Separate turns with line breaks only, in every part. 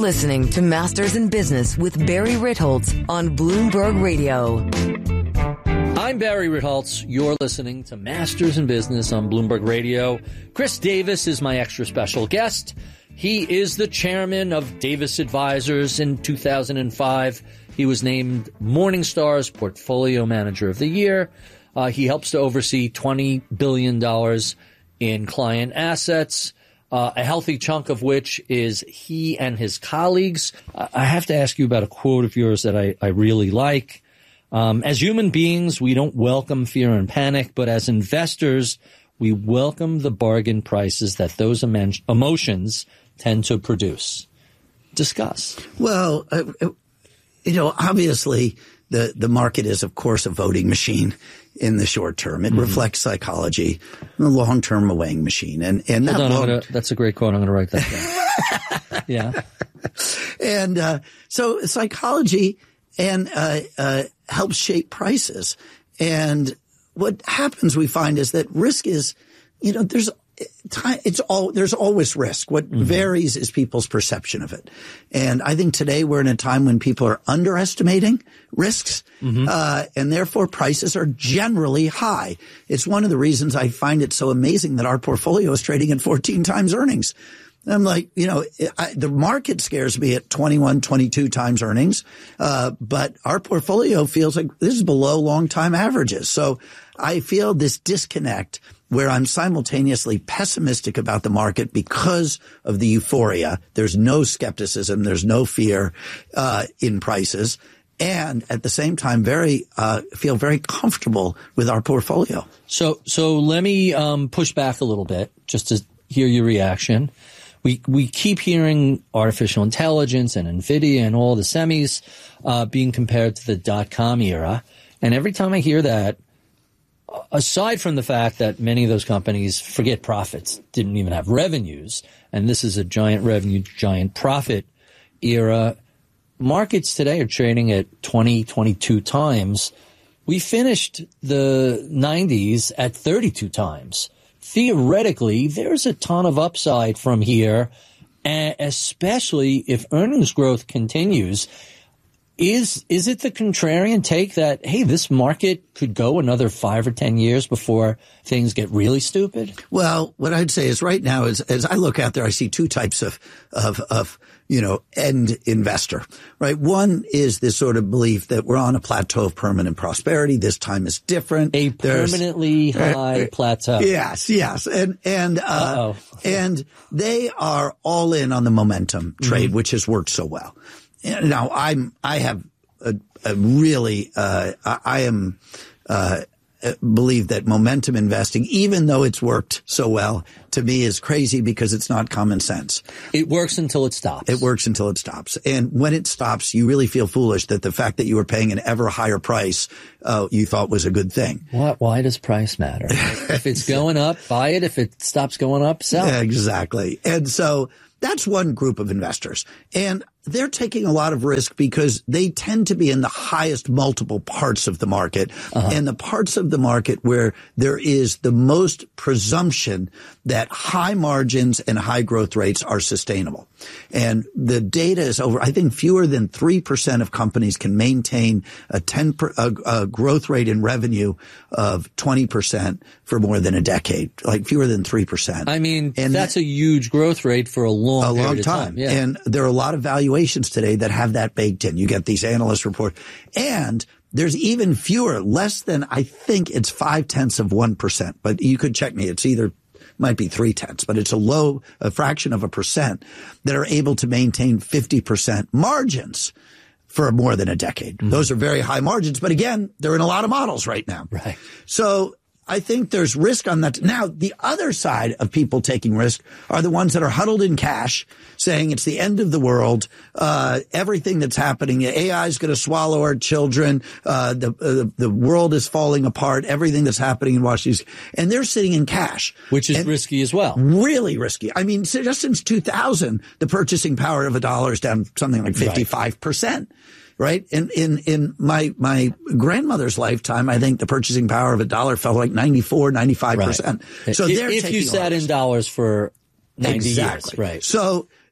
listening to Masters in Business with Barry Ritholtz on Bloomberg Radio.
I'm Barry Ritholtz. You're listening to Masters in Business on Bloomberg Radio. Chris Davis is my extra special guest. He is the chairman of Davis Advisors. In 2005, he was named Morningstar's Portfolio Manager of the Year. He helps to oversee $20 billion in client assets, a healthy chunk of which is he and his colleagues. I have to ask you about a quote of yours that I really like. As human beings, we don't welcome fear and panic, but as investors, we welcome the bargain prices that those emotions tend to produce. Discuss.
Well, obviously the market is, of course, a voting machine in the short term. It reflects psychology, the long term a weighing machine. And
that's a great quote. I'm going to write that down. Yeah.
And so psychology and helps shape prices. And what happens, we find, is that risk is, there's always risk. What varies is people's perception of it. And I think today we're in a time when people are underestimating risks, and therefore prices are generally high. It's one of the reasons I find it so amazing that our portfolio is trading at 14 times earnings. And I'm like, the market scares me at 21, 22 times earnings. But our portfolio feels like this is below long time averages. So I feel this disconnect where I'm simultaneously pessimistic about the market because of the euphoria. There's no skepticism. There's no fear, in prices. And at the same time, feel very comfortable with our portfolio.
So let me, push back a little bit just to hear your reaction. We keep hearing artificial intelligence and NVIDIA and all the semis, being compared to the dot-com era. And every time I hear that, aside from the fact that many of those companies, forget profits, didn't even have revenues, and this is a giant revenue, giant profit era, markets today are trading at 20, 22 times. We finished the 90s at 32 times. Theoretically, there's a ton of upside from here, especially if earnings growth continues. Is it the contrarian take that, hey, this market could go another 5 or 10 years before things get really stupid?
Well, what I'd say is right now, as I look out there, I see two types of end investor, right? One is this sort of belief that we're on a plateau of permanent prosperity. This time is different.
A permanently high plateau.
Yes. And they are all in on the momentum trade, which has worked so well. Now, believe that momentum investing, even though it's worked so well, to me is crazy because it's not common sense.
It works until it stops.
It works until it stops. And when it stops, you really feel foolish that the fact that you were paying an ever higher price, you thought was a good thing.
Why does price matter? If it's going up, buy it. If it stops going up, sell it.
Exactly. And so that's one group of investors. And they're taking a lot of risk because they tend to be in the highest multiple parts of the market, and the parts of the market where there is the most presumption that high margins and high growth rates are sustainable. And the data is I think fewer than 3% of companies can maintain a growth rate in revenue of 20% for more than a decade, like fewer than 3%.
I mean, and that's a huge growth rate for a long time.
Yeah. And there are a lot of valuations today that have that baked in. You get these analyst reports, and there's even fewer, less than, I think it's 0.5%, but you could check me. It's might be 0.3, but it's a fraction of a percent that are able to maintain 50% margins for more than a decade. Those are very high margins, but again, they're in a lot of models right now.
Right.
So I think there's risk on that. Now, the other side of people taking risk are the ones that are huddled in cash, saying it's the end of the world. Everything that's happening, AI is going to swallow our children. The world is falling apart. Everything that's happening in Washington, and they're sitting in cash,
which is risky as well.
Really risky. I mean, just since 2000, the purchasing power of a dollar is down something like 55%. Right. In my grandmother's lifetime, I think the purchasing power of a dollar fell like 95%.
Right.
So
if you sat in dollars for 90 years. Right.
So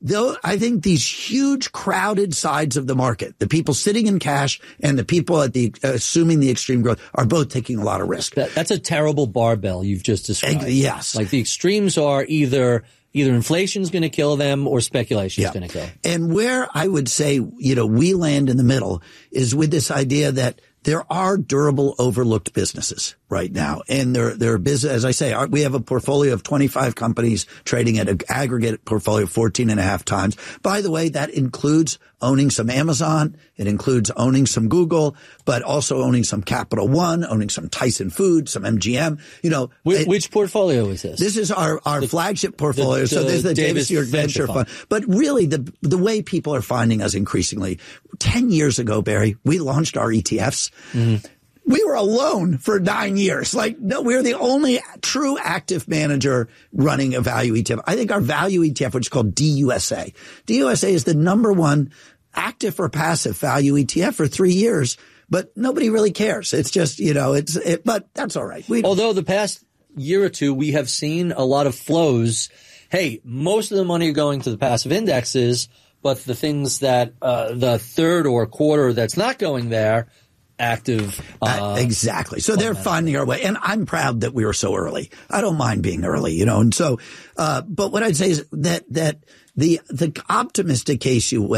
though, I think these huge crowded sides of the market, the people sitting in cash and the people at the assuming the extreme growth, are both taking a lot of risk.
That's a terrible barbell you've just described.
Yes.
Like the extremes are either inflation's going to kill them or speculation's going to kill.
And where I would say, we land in the middle is with this idea that there are durable, overlooked businesses right now. And they're business, as I say, we have a portfolio of 25 companies trading at an aggregate portfolio of 14.5 times. By the way, that includes owning some Amazon. It includes owning some Google, but also owning some Capital One, owning some Tyson Foods, some MGM.
Which portfolio is this?
This is our flagship portfolio. So there's the Davis York Venture Fund. But really, the way people are finding us increasingly, 10 years ago, Barry, we launched our ETFs. Mm-hmm. We were alone for 9 years. We were the only true active manager running a value ETF. I think our value ETF, which is called DUSA. DUSA is the number one active or passive value ETF for 3 years, but nobody really cares. It's just, but that's all right.
Although the past year or two, we have seen a lot of flows. Hey, most of the money are going to the passive indexes, but the things that, the third or quarter that's not going there, active.
Exactly. So they're finding our way. And I'm proud that we were so early. I don't mind being early, And so, but what I'd say is that the optimistic case you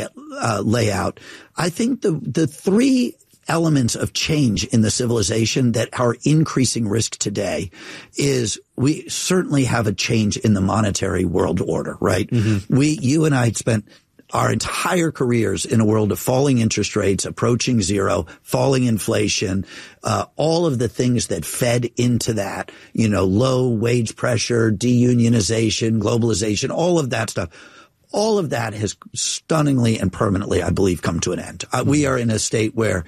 lay out, I think the three elements of change in the civilization that are increasing risk today is we certainly have a change in the monetary world order, right? Mm-hmm. You and I spent our entire careers in a world of falling interest rates, approaching zero, falling inflation, all of the things that fed into that, low wage pressure, deunionization, globalization, all of that stuff. All of that has stunningly and permanently, I believe, come to an end. We are in a state where,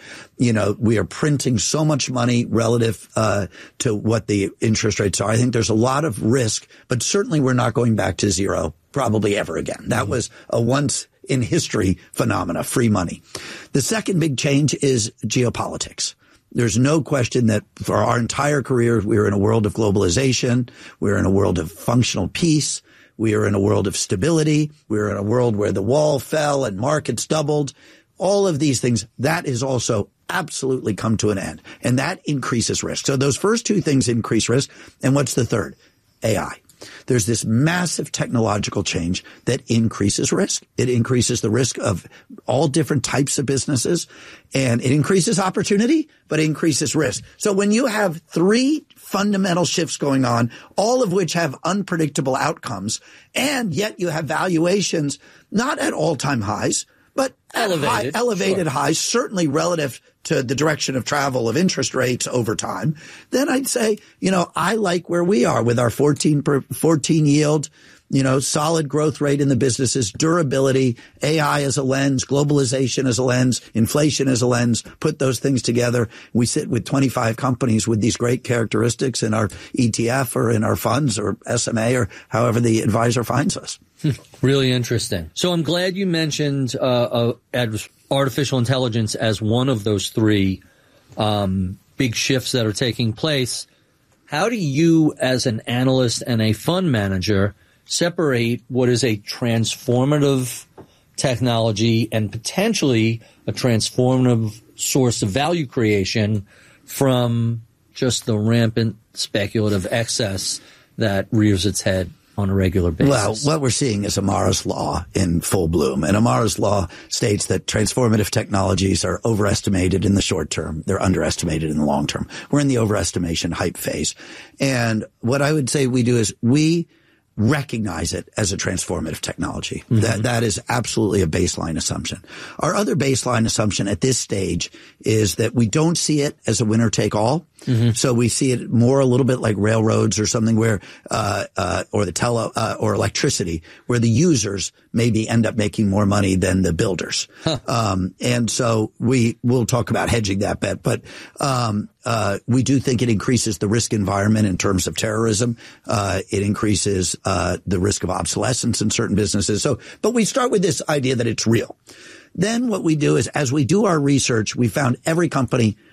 we are printing so much money relative to what the interest rates are. I think there's a lot of risk, but certainly we're not going back to zero probably ever again. That was a once in history phenomena, free money. The second big change is geopolitics. There's no question that for our entire career, we were in a world of globalization. We're in a world of functional peace. We are in a world of stability. We're in a world where the wall fell and markets doubled. All of these things, that is also absolutely come to an end. And that increases risk. So those first two things increase risk. And what's the third? AI. There's this massive technological change that increases risk. It increases the risk of all different types of businesses, and it increases opportunity, but it increases risk. So when you have three fundamental shifts going on, all of which have unpredictable outcomes, and yet you have valuations not at all-time highs, but elevated highs, certainly relative to the direction of travel of interest rates over time, then I'd say, I like where we are with our 14 yield, solid growth rate in the businesses, durability, AI as a lens, globalization as a lens, inflation as a lens. Put those things together. We sit with 25 companies with these great characteristics in our ETF or in our funds or SMA or however the advisor finds us.
Really interesting. So I'm glad you mentioned artificial intelligence as one of those three big shifts that are taking place. How do you, as an analyst and a fund manager, separate what is a transformative technology and potentially a transformative source of value creation from just the rampant speculative excess that rears its head on a regular basis?
Well, what we're seeing is Amara's Law in full bloom. And Amara's Law states that transformative technologies are overestimated in the short term. They're underestimated in the long term. We're in the overestimation hype phase. And what I would say we do is we recognize it as a transformative technology. Mm-hmm. That is absolutely a baseline assumption. Our other baseline assumption at this stage is that we don't see it as a winner take all. Mm-hmm. So we see it more a little bit like railroads or something where, or electricity, where the users maybe end up making more money than the builders. Huh. And so we'll talk about hedging that bet, but, we do think it increases the risk environment in terms of terrorism. It increases, the risk of obsolescence in certain businesses. But we start with this idea that it's real. Then what we do is, as we do our research, we found every company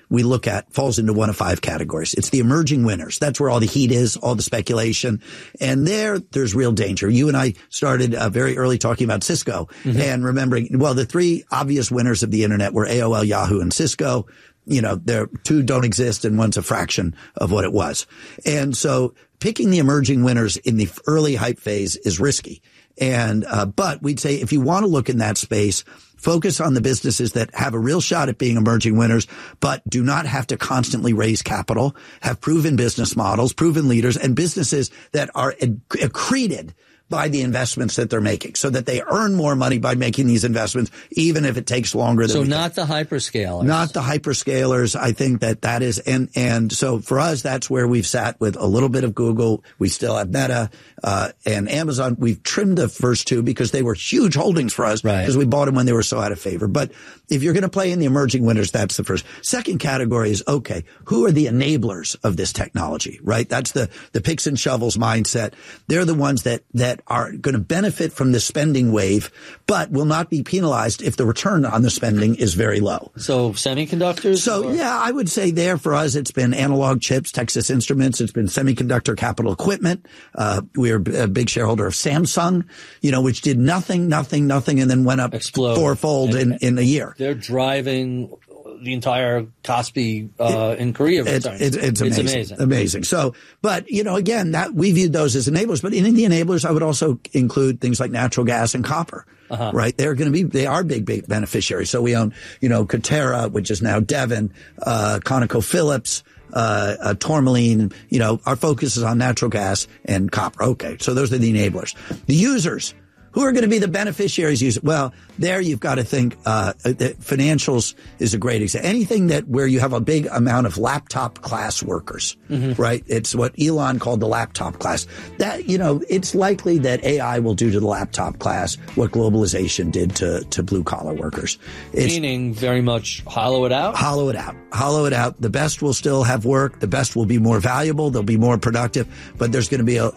we look at falls into one of 5 categories. It's the emerging winners. That's where all the heat is, all the speculation. And there's real danger. You and I started very early talking about Cisco and remembering, well, the 3 obvious winners of the internet were AOL, Yahoo, and Cisco. You know, there 2 don't exist and one's a fraction of what it was. And so picking the emerging winners in the early hype phase is risky. And, but we'd say if you want to look in that space, focus on the businesses that have a real shot at being emerging winners, but do not have to constantly raise capital, have proven business models, proven leaders, and businesses that are accreted by the investments that they're making, so that they earn more money by making these investments, even if it takes longer than
So not the hyperscalers.
Not the hyperscalers. I think that is, and so for us, that's where we've sat with a little bit of Google. We still have Meta, and Amazon. We've trimmed the first 2 because they were huge holdings for us because we bought them when they were so out of favor. But if you're going to play in the emerging winners, that's the first. Second category is, okay, who are the enablers of this technology, right? That's the picks and shovels mindset. They're the ones that are going to benefit from the spending wave, but will not be penalized if the return on the spending is very low.
So semiconductors?
So, yeah, I would say there for us, it's been Analog Chips, Texas Instruments. It's been semiconductor capital equipment. We're a big shareholder of Samsung, you know, which did nothing, and then went up fourfold in a year.
They're driving the entire Kospi in Korea.
It's amazing. So, but you know, again, that we viewed those as enablers. But in the enablers, I would also include things like natural gas and copper. Right? They are big beneficiaries. So we own, you know, Coterra, which is now Devon, ConocoPhillips, Tourmaline. You know, our focus is on natural gas and copper. Okay, so those are the enablers. The users. Who are going to be the beneficiaries? Well, there you've got to think financials is a great example. Anything where you have a big amount of laptop class workers, right? It's what Elon called the laptop class. That, you know, it's likely that AI will do to the laptop class what globalization did to blue collar workers.
Meaning very much hollow it out?
Hollow it out. The best will still have work. The best will be more valuable. They'll be more productive. But there's going to be a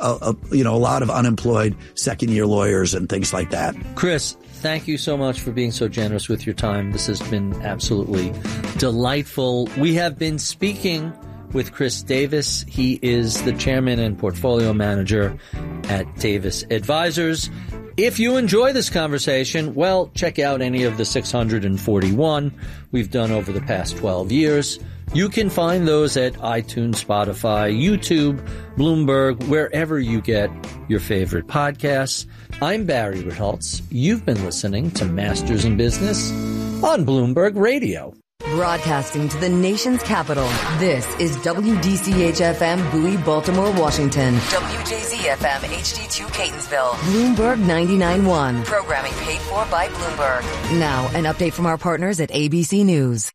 lot of unemployed second-year lawyers and things like that.
Chris, thank you so much for being so generous with your time. This has been absolutely delightful. We have been speaking with Chris Davis. He is the chairman and portfolio manager at Davis Advisors. If you enjoy this conversation, well, check out any of the 641 we've done over the past 12 years. You can find those at iTunes, Spotify, YouTube, Bloomberg, wherever you get your favorite podcasts. I'm Barry Ritholtz. You've been listening to Masters in Business on Bloomberg Radio.
Broadcasting to the nation's capital, this is WDCH-FM Bowie, Baltimore, Washington. WJZ-FM HD2 Catonsville. Bloomberg 99.1. Programming paid for by Bloomberg. Now, an update from our partners at ABC News.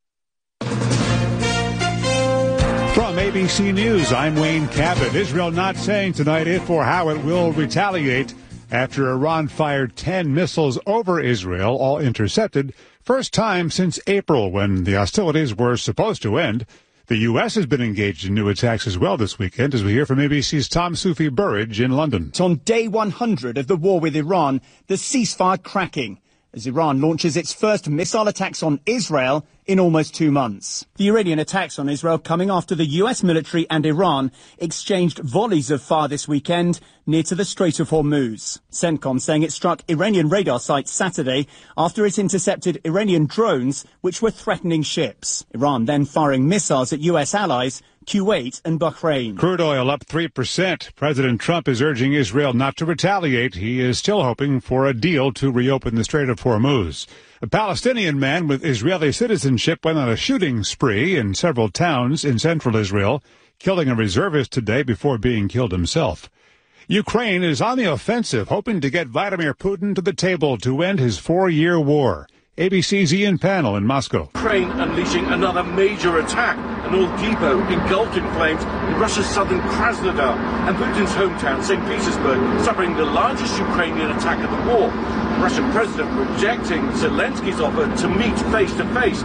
From ABC News, I'm Wayne Cabot. Israel not saying tonight if or how it will retaliate after Iran fired 10 missiles over Israel, all intercepted. First time since April, when the hostilities were supposed to end. The U.S. has been engaged in new attacks as well this weekend, as we hear from ABC's Tom Sufi Burridge in London.
It's on day 100 of the war with Iran, the ceasefire cracking, as Iran launches its first missile attacks on Israel in almost 2 months. The Iranian attacks on Israel coming after the U.S. military and Iran exchanged volleys of fire this weekend near to the Strait of Hormuz. CENTCOM saying it struck Iranian radar sites Saturday after it intercepted Iranian drones which were threatening ships. Iran then firing missiles at U.S. allies Kuwait and Bahrain.
Crude oil up 3%. President Trump is urging Israel not to retaliate. He is still hoping for a deal to reopen the Strait of Hormuz. A Palestinian man with Israeli citizenship went on a shooting spree in several towns in central Israel, killing a reservist today before being killed himself. Ukraine is on the offensive, hoping to get Vladimir Putin to the table to end his 4-year war. ABC's Ian Pannell in Moscow.
Ukraine unleashing another major attack. An oil depot engulfed in flames in Russia's southern Krasnodar, and Putin's hometown, St. Petersburg, suffering the largest Ukrainian attack of the war. The Russian president rejecting Zelensky's offer to meet face-to-face.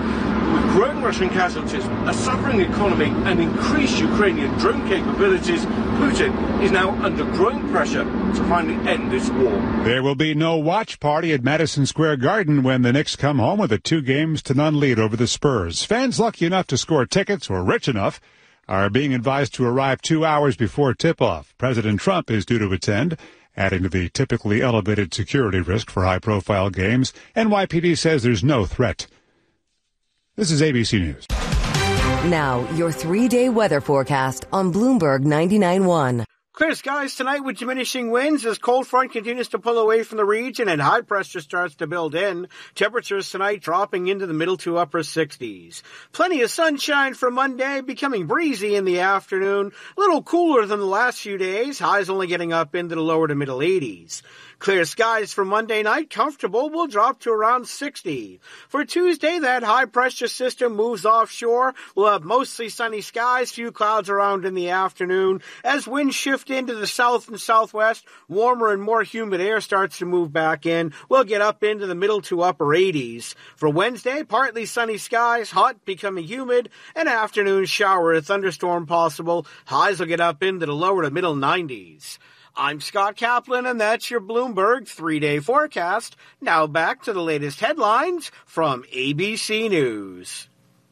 With growing Russian casualties, a suffering economy, and increased Ukrainian drone capabilities, Putin is now under growing pressure to finally end this war.
There will be no watch party at Madison Square Garden when the Knicks come home with a 2-0 lead over the Spurs. Fans lucky enough to score tickets or rich enough are being advised to arrive 2 hours before tip-off. President Trump is due to attend, adding to the typically elevated security risk for high-profile games. NYPD says there's no threat. This is ABC News.
Now, your 3-day weather forecast on Bloomberg 99.1.
Clear skies tonight with diminishing winds as cold front continues to pull away from the region and high pressure starts to build in. Temperatures tonight dropping into the middle to upper 60s. Plenty of sunshine for Monday, becoming breezy in the afternoon. A little cooler than the last few days. Highs only getting up into the lower to middle 80s. Clear skies for Monday night, comfortable, will drop to around 60. For Tuesday, that high-pressure system moves offshore. We'll have mostly sunny skies, few clouds around in the afternoon. As winds shift into the south and southwest, warmer and more humid air starts to move back in. We'll get up into the middle to upper 80s. For Wednesday, partly sunny skies, hot, becoming humid, an afternoon shower or thunderstorm possible. Highs will get up into the lower to middle 90s. I'm Scott Kaplan, and that's your Bloomberg 3-day forecast. Now back to the latest headlines from ABC News.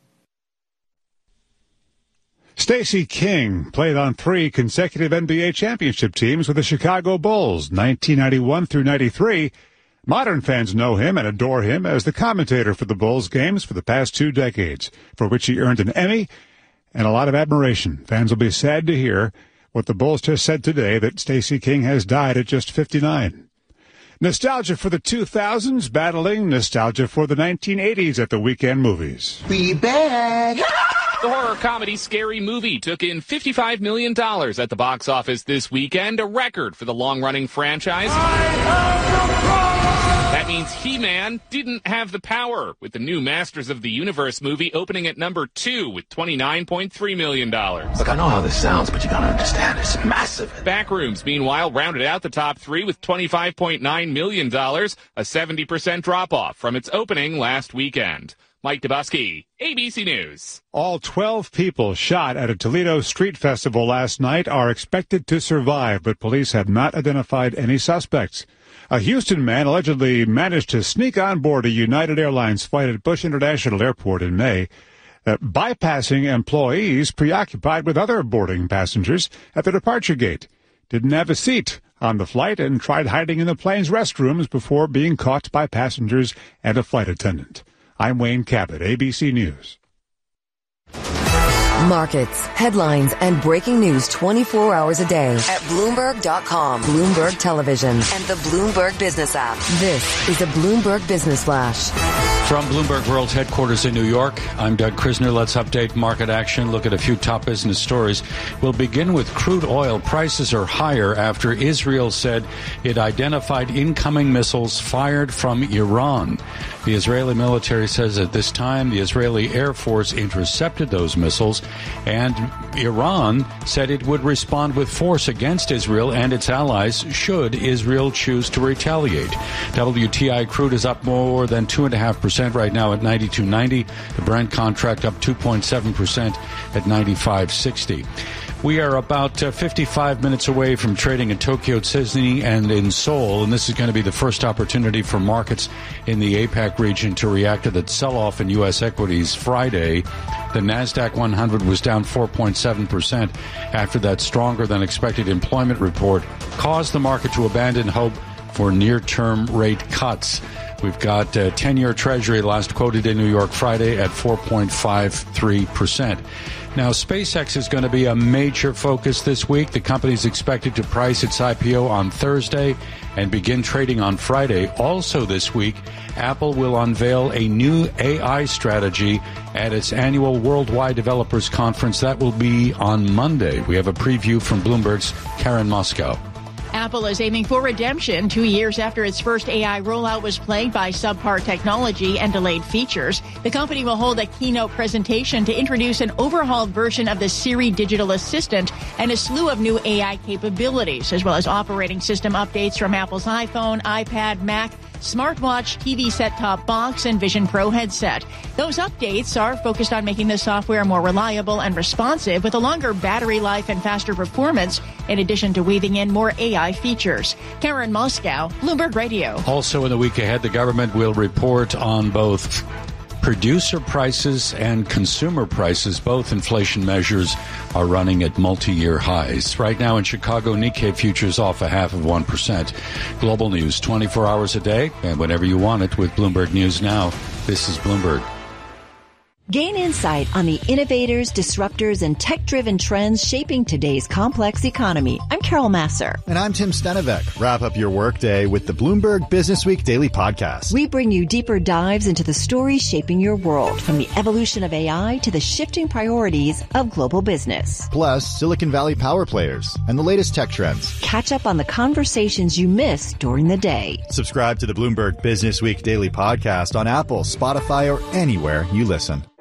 Stacey King played on 3 consecutive NBA championship teams with the Chicago Bulls, 1991 through 93. Modern fans know him and adore him as the commentator for the Bulls games for the past 2 decades, for which he earned an Emmy and a lot of admiration. Fans will be sad to hear what the Bulls just said today, that Stacey King has died at just 59. Nostalgia for the 2000s, battling nostalgia for the 1980s at the weekend movies.
We back!
The horror comedy Scary Movie took in $55 million at the box office this weekend, a record for the long-running franchise. That means He-Man didn't have the power, with the new Masters of the Universe movie opening at number 2 with $29.3 million.
Look, I know how this sounds, but you gotta understand, it's massive.
Backrooms, meanwhile, rounded out the top 3 with $25.9 million, a 70% drop-off from its opening last weekend. Mike Dubusky, ABC News.
All 12 people shot at a Toledo street festival last night are expected to survive, but police have not identified any suspects. A Houston man allegedly managed to sneak on board a United Airlines flight at Bush International Airport in May, bypassing employees preoccupied with other boarding passengers at the departure gate. Didn't have a seat on the flight and tried hiding in the plane's restrooms before being caught by passengers and a flight attendant. I'm Wayne Cabot, ABC News.
Markets, headlines, and breaking news 24 hours a day at Bloomberg.com, Bloomberg Television, and the Bloomberg Business app. This is a Bloomberg Business Flash.
From Bloomberg World's headquarters in New York, I'm Doug Krisner. Let's update market action, look at a few top business stories. We'll begin with crude oil. Prices are higher after Israel said it identified incoming missiles fired from Iran. The Israeli military says at this time the Israeli Air Force intercepted those missiles, and Iran said it would respond with force against Israel and its allies should Israel choose to retaliate. WTI crude is up more than 2.5% right now at $92.90. The Brent contract up 2.7% at $95.60. We are about 55 minutes away from trading in Tokyo, Sydney, and in Seoul, and this is going to be the first opportunity for markets in the APAC region to react to that sell-off in U.S. equities Friday. The NASDAQ 100 was down 4.7% after that stronger-than-expected employment report caused the market to abandon hope for near-term rate cuts. We've got 10-year Treasury last quoted in New York Friday at 4.53%. Now, SpaceX is going to be a major focus this week. The company is expected to price its IPO on Thursday and begin trading on Friday. Also this week, Apple will unveil a new AI strategy at its annual Worldwide Developers Conference. That will be on Monday. We have a preview from Bloomberg's Karen Moscow.
Apple is aiming for redemption 2 years after its first AI rollout was plagued by subpar technology and delayed features. The company will hold a keynote presentation to introduce an overhauled version of the Siri digital assistant and a slew of new AI capabilities, as well as operating system updates from Apple's iPhone, iPad, Mac, smartwatch, TV set-top box, and Vision Pro headset. Those updates are focused on making the software more reliable and responsive with a longer battery life and faster performance, in addition to weaving in more AI features. Karen Moscow, Bloomberg Radio.
Also in the week ahead, the government will report on both producer prices and consumer prices. Both inflation measures are running at multi-year highs. Right now in Chicago, Nikkei futures off 0.5%. Global news 24 hours a day and whenever you want it with Bloomberg News Now. This is Bloomberg.
Gain insight on the innovators, disruptors, and tech-driven trends shaping today's complex economy. I'm Carol Masser.
And I'm Tim Stenevec. Wrap up your workday with the Bloomberg Businessweek Daily Podcast.
We bring you deeper dives into the stories shaping your world, from the evolution of AI to the shifting priorities of global business.
Plus, Silicon Valley power players and the latest tech trends.
Catch up on the conversations you missed during the day.
Subscribe to the Bloomberg Businessweek Daily Podcast on Apple, Spotify, or anywhere you listen.